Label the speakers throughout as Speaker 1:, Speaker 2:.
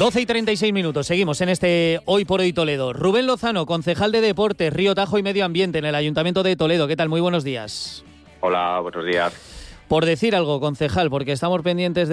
Speaker 1: 12:36, seguimos en este Hoy por Hoy Toledo. Rubén Lozano, concejal de Deportes, Río Tajo y Medio Ambiente en el Ayuntamiento de Toledo. ¿Qué tal? Muy buenos días.
Speaker 2: Hola, buenos días.
Speaker 1: Por decir algo, concejal, porque estamos pendientes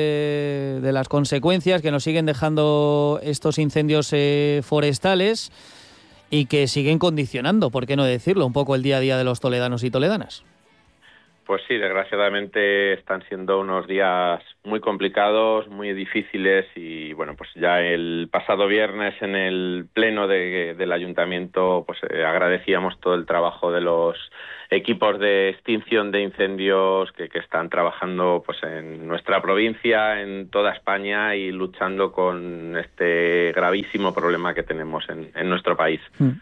Speaker 1: de las consecuencias que nos siguen dejando estos incendios forestales y que siguen condicionando, por qué no decirlo, un poco el día a día de los toledanos y toledanas.
Speaker 2: Pues sí, desgraciadamente están siendo unos días muy complicados, muy difíciles y bueno, pues ya el pasado viernes en el pleno del ayuntamiento pues agradecíamos todo el trabajo de los equipos de extinción de incendios que están trabajando pues en nuestra provincia, en toda España y luchando con este gravísimo problema que tenemos en nuestro país.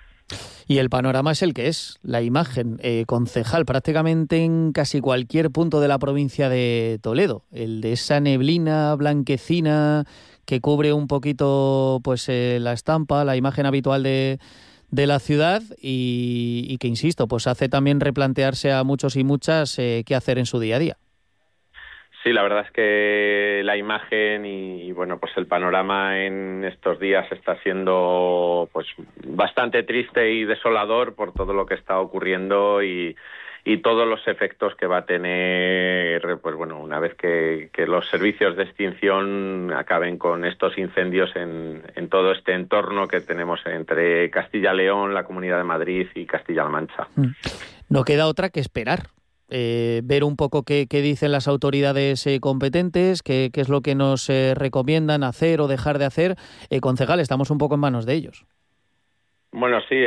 Speaker 1: Y el panorama es el que es, la imagen, concejal, prácticamente en casi cualquier punto de la provincia de Toledo, el de esa neblina blanquecina que cubre un poquito pues la estampa, la imagen habitual de la ciudad y que, insisto, pues hace también replantearse a muchos y muchas qué hacer en su día a día.
Speaker 2: Sí, la verdad es que la imagen y bueno, pues el panorama en estos días está siendo pues bastante triste y desolador por todo lo que está ocurriendo y todos los efectos que va a tener, pues bueno, una vez que los servicios de extinción acaben con estos incendios en todo este entorno que tenemos entre Castilla-León, la Comunidad de Madrid y Castilla-La Mancha.
Speaker 1: No queda otra que esperar. Ver un poco qué dicen las autoridades competentes, qué es lo que nos recomiendan hacer o dejar de hacer. Concejal, estamos un poco en manos de ellos.
Speaker 2: Bueno, sí,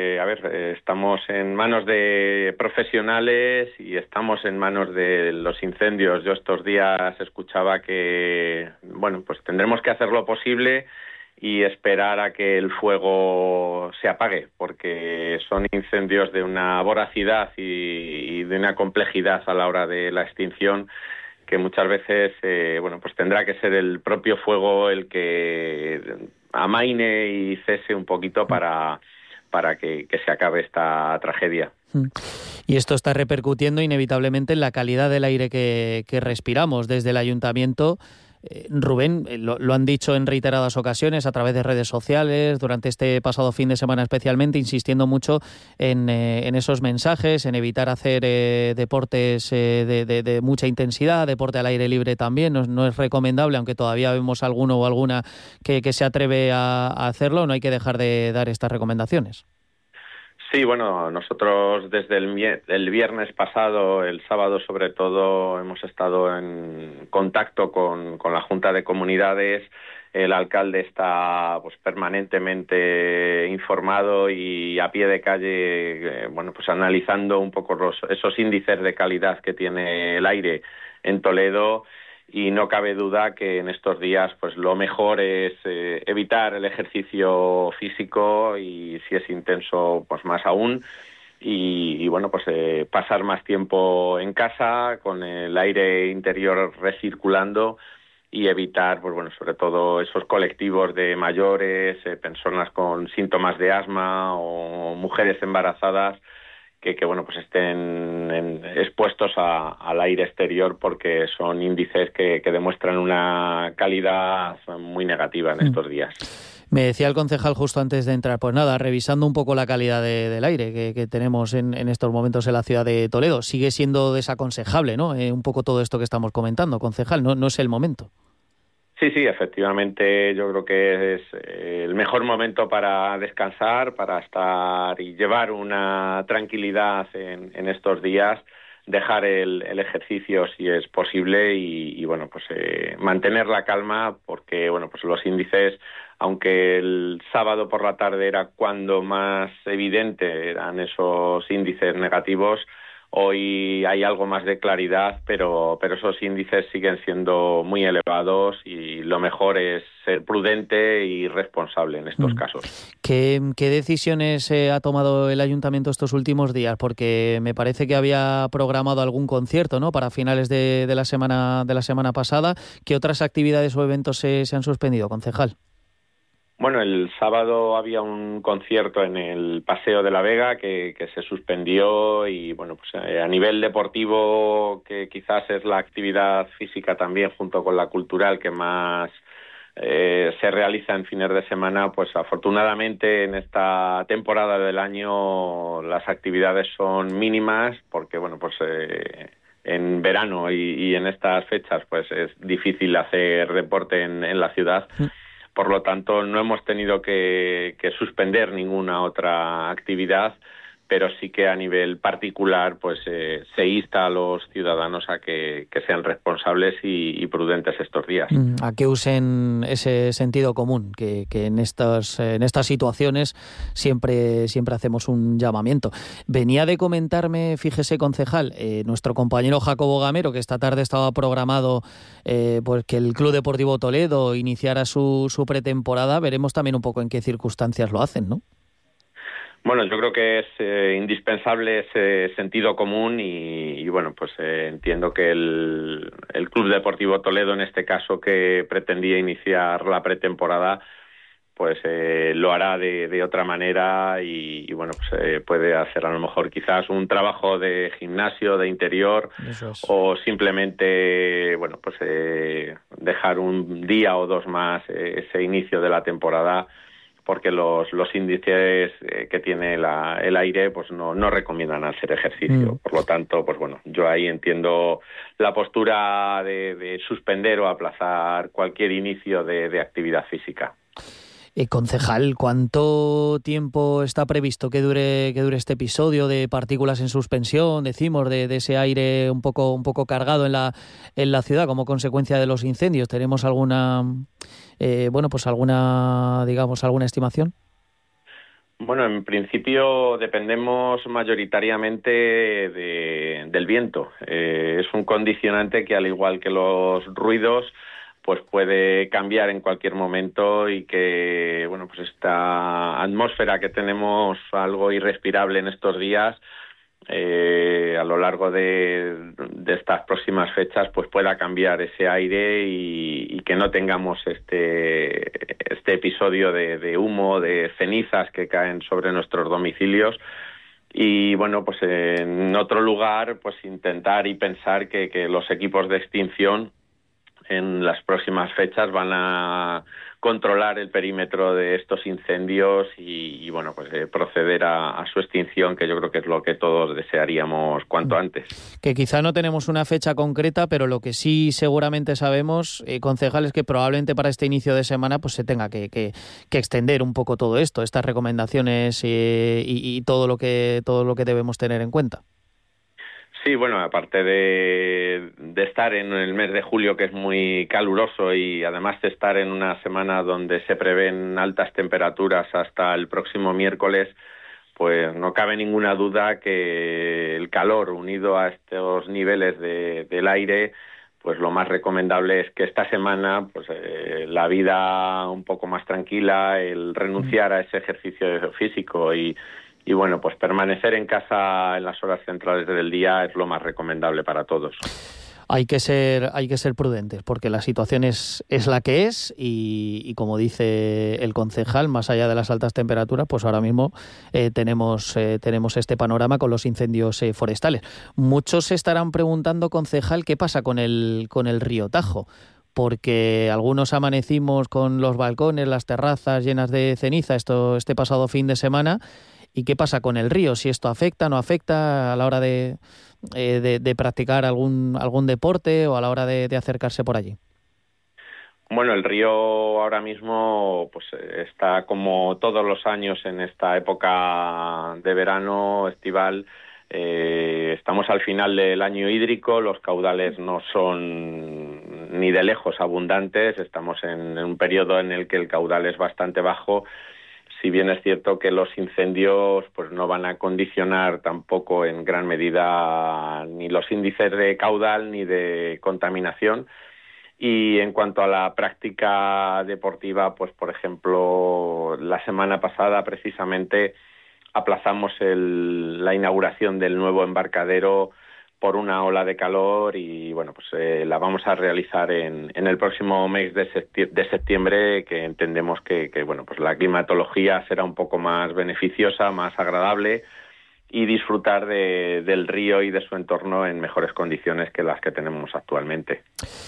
Speaker 2: estamos en manos de profesionales y estamos en manos de los incendios. Yo estos días escuchaba que, bueno, pues tendremos que hacer lo posible y esperar a que el fuego se apague, porque son incendios de una voracidad y de una complejidad a la hora de la extinción que muchas veces, bueno, pues tendrá que ser el propio fuego el que amaine y cese un poquito para que se acabe esta tragedia.
Speaker 1: Y esto está repercutiendo inevitablemente en la calidad del aire que respiramos desde el ayuntamiento. Rubén, lo han dicho en reiteradas ocasiones a través de redes sociales, durante este pasado fin de semana especialmente, insistiendo mucho en esos mensajes, en evitar hacer deportes de mucha intensidad, deporte al aire libre también, no es recomendable, aunque todavía vemos alguno o alguna que se atreve a hacerlo, no hay que dejar de dar estas recomendaciones.
Speaker 2: Sí, bueno, nosotros desde el viernes pasado, el sábado sobre todo, hemos estado en contacto con la Junta de Comunidades. El alcalde está pues permanentemente informado y a pie de calle, bueno, pues analizando un poco esos índices de calidad que tiene el aire en Toledo. Y no cabe duda que en estos días pues lo mejor es evitar el ejercicio físico y si es intenso pues más aún y bueno pues pasar más tiempo en casa con el aire interior recirculando y evitar pues bueno sobre todo esos colectivos de mayores, personas con síntomas de asma o mujeres embarazadas que bueno pues estén expuestos al aire exterior porque son índices que demuestran una calidad muy negativa en estos días.
Speaker 1: Me decía el concejal justo antes de entrar, pues nada, revisando un poco la calidad del aire que tenemos en estos momentos en la ciudad de Toledo. Sigue siendo desaconsejable, ¿no? Un poco todo esto que estamos comentando, concejal, no es el momento.
Speaker 2: Sí, efectivamente yo creo que es el mejor momento para descansar, para estar y llevar una tranquilidad en estos días, dejar el ejercicio si es posible y bueno, pues mantener la calma porque bueno, pues los índices, aunque el sábado por la tarde era cuando más evidente eran esos índices negativos, hoy hay algo más de claridad, pero esos índices siguen siendo muy elevados y lo mejor es ser prudente y responsable en estos casos.
Speaker 1: ¿Qué decisiones ha tomado el ayuntamiento estos últimos días? Porque me parece que había programado algún concierto, ¿no? Para finales de la semana pasada. ¿Qué otras actividades o eventos se han suspendido, concejal?
Speaker 2: Bueno, el sábado había un concierto en el Paseo de la Vega que se suspendió y bueno, pues a nivel deportivo, que quizás es la actividad física también junto con la cultural que más se realiza en fines de semana, pues afortunadamente en esta temporada del año las actividades son mínimas, porque bueno, pues en verano y en estas fechas pues es difícil hacer deporte en la ciudad. Por lo tanto, no hemos tenido que suspender ninguna otra actividad, pero sí que a nivel particular pues se insta a los ciudadanos a que sean responsables y prudentes estos días.
Speaker 1: A que usen ese sentido común, que en estas situaciones siempre hacemos un llamamiento. Venía de comentarme, fíjese, concejal, nuestro compañero Jacobo Gamero, que esta tarde estaba programado pues que el Club Deportivo Toledo iniciara su pretemporada. Veremos también un poco en qué circunstancias lo hacen, ¿no?
Speaker 2: Bueno, yo creo que es indispensable ese sentido común y bueno, pues entiendo que el Club Deportivo Toledo, en este caso, que pretendía iniciar la pretemporada, pues lo hará de otra manera y bueno, pues puede hacer a lo mejor quizás un trabajo de gimnasio, de interior, o simplemente, bueno, pues dejar un día o dos más ese inicio de la temporada, porque los índices que tiene el aire pues no recomiendan hacer ejercicio. Por lo tanto, pues bueno, yo ahí entiendo la postura de suspender o aplazar cualquier inicio de actividad física.
Speaker 1: Concejal, ¿cuánto tiempo está previsto que dure este episodio de partículas en suspensión, decimos, de ese aire un poco cargado en la ciudad como consecuencia de los incendios? ¿Tenemos alguna alguna estimación?
Speaker 2: Bueno, en principio dependemos mayoritariamente del viento. Es un condicionante que, al igual que los ruidos, pues puede cambiar en cualquier momento y que, bueno, pues esta atmósfera que tenemos algo irrespirable en estos días, a lo largo de estas próximas fechas, pues pueda cambiar ese aire y que no tengamos este episodio de humo, de cenizas que caen sobre nuestros domicilios. Y bueno, pues en otro lugar, pues intentar y pensar que los equipos de extinción en las próximas fechas van a controlar el perímetro de estos incendios y bueno, pues proceder a su extinción, que yo creo que es lo que todos desearíamos cuanto antes.
Speaker 1: Que quizá no tenemos una fecha concreta, pero lo que sí seguramente sabemos, concejal, es que probablemente para este inicio de semana pues se tenga que extender un poco todo esto, estas recomendaciones y todo lo que debemos tener en cuenta.
Speaker 2: Sí, bueno, aparte de estar en el mes de julio, que es muy caluroso, y además de estar en una semana donde se prevén altas temperaturas hasta el próximo miércoles, pues no cabe ninguna duda que el calor, unido a estos niveles del aire, pues lo más recomendable es que esta semana pues la vida un poco más tranquila, el renunciar a ese ejercicio físico y bueno, pues permanecer en casa en las horas centrales del día es lo más recomendable para todos.
Speaker 1: Hay que ser prudentes, porque la situación es la que es y como dice el concejal, más allá de las altas temperaturas, pues ahora mismo tenemos este panorama con los incendios forestales. Muchos se estarán preguntando, concejal, ¿qué pasa con el río Tajo? Porque algunos amanecimos con los balcones, las terrazas llenas de ceniza este pasado fin de semana. ¿Y qué pasa con el río? ¿Si esto afecta, no afecta a la hora de practicar algún deporte o a la hora de acercarse por allí?
Speaker 2: Bueno, el río ahora mismo pues está, como todos los años en esta época de verano estival. Estamos al final del año hídrico, los caudales no son ni de lejos abundantes, estamos en un periodo en el que el caudal es bastante bajo. Si bien es cierto que los incendios pues no van a condicionar tampoco en gran medida ni los índices de caudal ni de contaminación. Y en cuanto a la práctica deportiva, pues por ejemplo, la semana pasada precisamente aplazamos la inauguración del nuevo embarcadero por una ola de calor y bueno, pues la vamos a realizar en el próximo mes de septiembre, que entendemos que bueno, pues la climatología será un poco más beneficiosa, más agradable, y disfrutar del río y de su entorno en mejores condiciones que las que tenemos actualmente.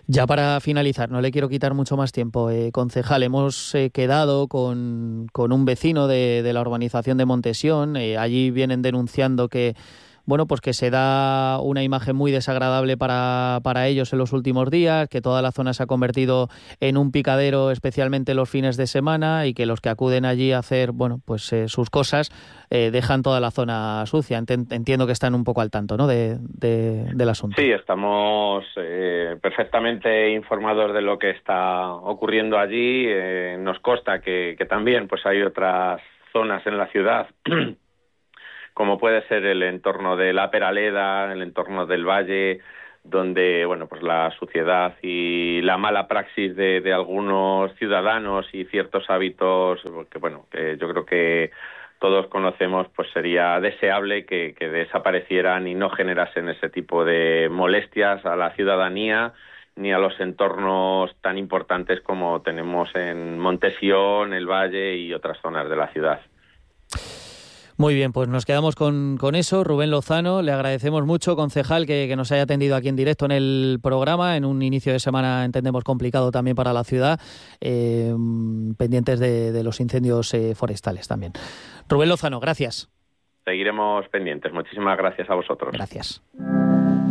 Speaker 1: Ya para finalizar, no le quiero quitar mucho más tiempo. Concejal, hemos quedado con un vecino de la urbanización de Montesión. Allí vienen denunciando que pues que se da una imagen muy desagradable para ellos en los últimos días, que toda la zona se ha convertido en un picadero, especialmente los fines de semana, y que los que acuden allí a hacer sus cosas dejan toda la zona sucia. Entiendo que están un poco al tanto, ¿no?, del asunto.
Speaker 2: Sí, estamos perfectamente informados de lo que está ocurriendo allí. Nos consta que también pues hay otras zonas en la ciudad como puede ser el entorno de la Peraleda, el entorno del Valle, donde pues la suciedad y la mala praxis de algunos ciudadanos y ciertos hábitos que yo creo que todos conocemos, pues sería deseable que desaparecieran y no generasen ese tipo de molestias a la ciudadanía ni a los entornos tan importantes como tenemos en Montesión, el Valle y otras zonas de la ciudad.
Speaker 1: Muy bien, pues nos quedamos con eso. Rubén Lozano, le agradecemos mucho, concejal, que nos haya atendido aquí en directo en el programa, en un inicio de semana, entendemos, complicado también para la ciudad, pendientes de los incendios forestales también. Rubén Lozano, gracias.
Speaker 2: Seguiremos pendientes. Muchísimas gracias a vosotros.
Speaker 1: Gracias.